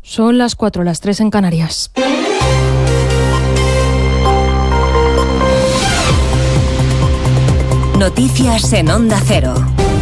Son las 4, las 3 en Canarias. Noticias en Onda Cero.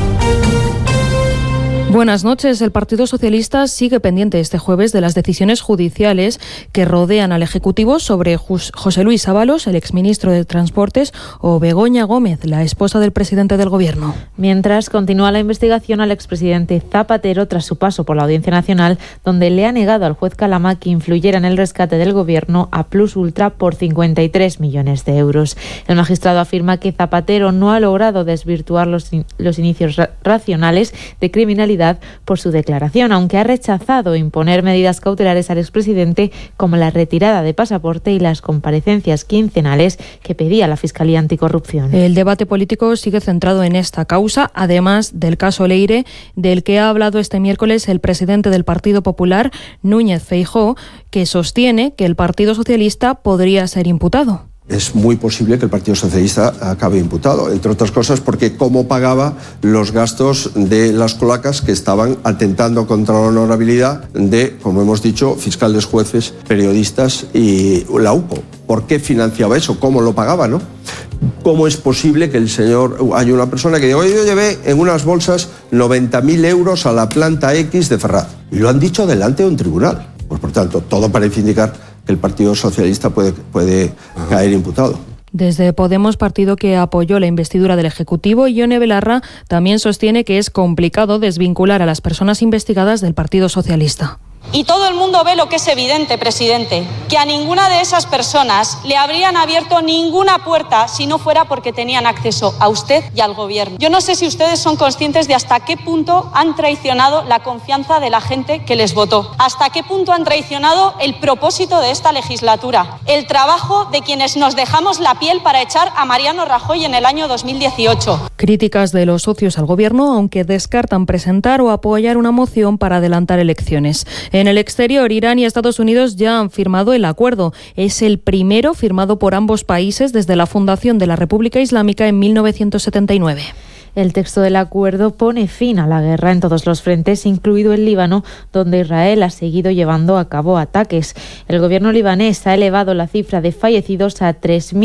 Buenas noches. El Partido Socialista sigue pendiente este jueves de las decisiones judiciales que rodean al Ejecutivo sobre José Luis Ábalos, el exministro de Transportes, o Begoña Gómez, la esposa del presidente del Gobierno. Mientras continúa la investigación al expresidente Zapatero tras su paso por la Audiencia Nacional, donde le ha negado al juez Calama que influyera en el rescate del Gobierno a Plus Ultra por 53 millones de euros. El magistrado afirma que Zapatero no ha logrado desvirtuar los inicios racionales de criminalidad por su declaración, aunque ha rechazado imponer medidas cautelares al expresidente como la retirada de pasaporte y las comparecencias quincenales que pedía la Fiscalía Anticorrupción. El debate político sigue centrado en esta causa, además del caso Leire, del que ha hablado este miércoles el presidente del Partido Popular, Núñez Feijóo, que sostiene que el Partido Socialista podría ser imputado. Es muy posible que el Partido Socialista acabe imputado, entre otras cosas porque cómo pagaba los gastos de las cloacas que estaban atentando contra la honorabilidad de, como hemos dicho, fiscales, jueces, periodistas y la UPO. ¿Por qué financiaba eso? ¿Cómo lo pagaba, no? ¿Cómo es posible que el señor... Hay una persona que dice, oye, yo llevé en unas bolsas 90.000 euros a la planta X de Ferraz. Y lo han dicho delante de un tribunal. Pues por tanto, todo parece indicar que el Partido Socialista puede caer imputado. Desde Podemos, partido que apoyó la investidura del Ejecutivo, Ione Belarra también sostiene que es complicado desvincular a las personas investigadas del Partido Socialista. Y todo el mundo ve lo que es evidente, presidente, que a ninguna de esas personas le habrían abierto ninguna puerta si no fuera porque tenían acceso a usted y al Gobierno. Yo no sé si ustedes son conscientes de hasta qué punto han traicionado la confianza de la gente que les votó, hasta qué punto han traicionado el propósito de esta legislatura, el trabajo de quienes nos dejamos la piel para echar a Mariano Rajoy en el año 2018. Críticas de los socios al Gobierno, aunque descartan presentar o apoyar una moción para adelantar elecciones. En el exterior, Irán y Estados Unidos ya han firmado el acuerdo. Es el primero firmado por ambos países desde la fundación de la República Islámica en 1979. El texto del acuerdo pone fin a la guerra en todos los frentes, incluido el Líbano, donde Israel ha seguido llevando a cabo ataques. El gobierno libanés ha elevado la cifra de fallecidos a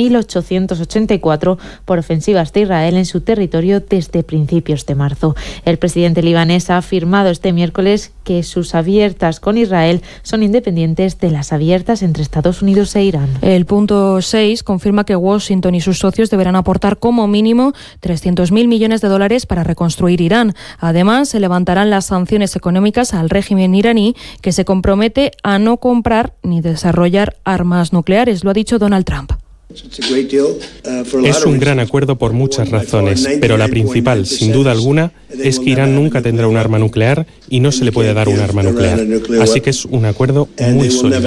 3.884 por ofensivas de Israel en su territorio desde principios de marzo. El presidente libanés ha afirmado este miércoles que sus abiertas con Israel son independientes de las abiertas entre Estados Unidos e Irán. El punto 6 confirma que Washington y sus socios deberán aportar como mínimo 300.000 millones de dólares para reconstruir Irán. Además, se levantarán las sanciones económicas al régimen iraní, que se compromete a no comprar ni desarrollar armas nucleares, lo ha dicho Donald Trump. Es un gran acuerdo por muchas razones, pero la principal, sin duda alguna, es que Irán nunca tendrá un arma nuclear y no se le puede dar un arma nuclear. Así que es un acuerdo muy sólido.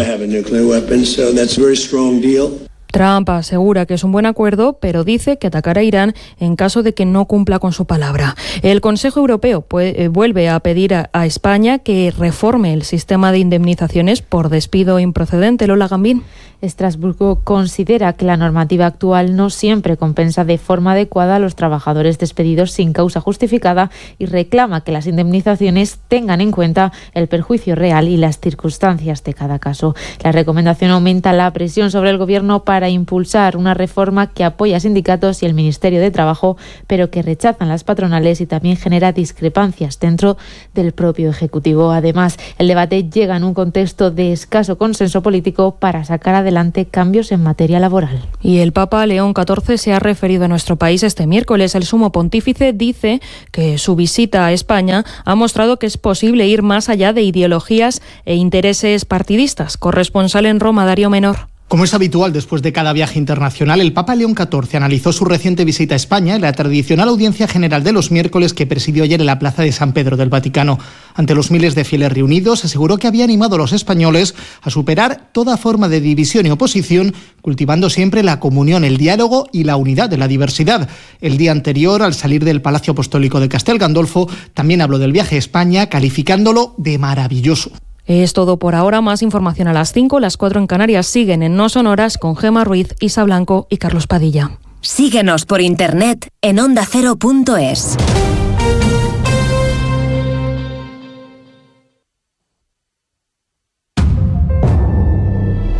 Trump asegura que es un buen acuerdo, pero dice que atacará a Irán en caso de que no cumpla con su palabra. El Consejo Europeo vuelve a pedir a España que reforme el sistema de indemnizaciones por despido improcedente. Lola Gambín. Estrasburgo considera que la normativa actual no siempre compensa de forma adecuada a los trabajadores despedidos sin causa justificada y reclama que las indemnizaciones tengan en cuenta el perjuicio real y las circunstancias de cada caso. La recomendación aumenta la presión sobre el Gobierno para impulsar una reforma que apoya a sindicatos y el Ministerio de Trabajo, pero que rechazan las patronales y también genera discrepancias dentro del propio Ejecutivo. Además, el debate llega en un contexto de escaso consenso político para sacar adelante cambios en materia laboral. Y el Papa León XIV se ha referido a nuestro país este miércoles. El sumo pontífice dice que su visita a España ha mostrado que es posible ir más allá de ideologías e intereses partidistas. Corresponsal en Roma, Darío Menor. Como es habitual después de cada viaje internacional, el Papa León XIV analizó su reciente visita a España en la tradicional audiencia general de los miércoles que presidió ayer en la Plaza de San Pedro del Vaticano. Ante los miles de fieles reunidos, aseguró que había animado a los españoles a superar toda forma de división y oposición, cultivando siempre la comunión, el diálogo y la unidad de la diversidad. El día anterior, al salir del Palacio Apostólico de Castel Gandolfo, también habló del viaje a España, calificándolo de maravilloso. Es todo por ahora. Más información a las 5, las 4 en Canarias siguen en No Sonoras con Gemma Ruiz, Isa Blanco y Carlos Padilla. Síguenos por internet en ondacero.es.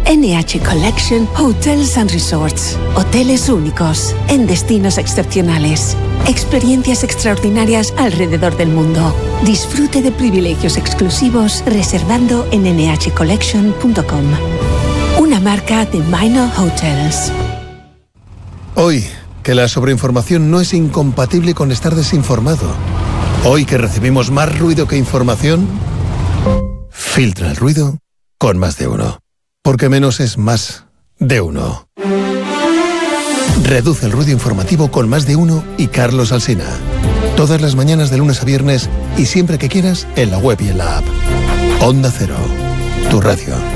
NH Collection Hotels and Resorts. Hoteles únicos, en destinos excepcionales. Experiencias extraordinarias alrededor del mundo. Disfrute de privilegios exclusivos reservando en nhcollection.com. Una marca de Minor Hotels. Hoy, que la sobreinformación no es incompatible con estar desinformado. Hoy que recibimos más ruido que información, filtra el ruido con Más de Uno. Porque menos es más de uno. Reduce el ruido informativo con Más de Uno y Carlos Alsina. Todas las mañanas de lunes a viernes y siempre que quieras en la web y en la app. Onda Cero, tu radio.